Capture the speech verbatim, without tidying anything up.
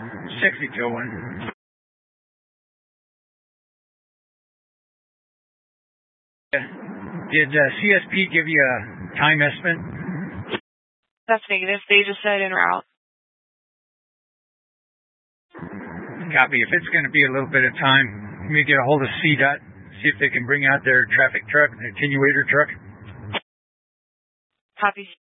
sixty to one. Did uh, C S P give you a time estimate? That's negative. They just said en route. Copy. If it's going to be a little bit of time, let me get a hold of C DOT, see if they can bring out their traffic truck, their attenuator truck. Copy.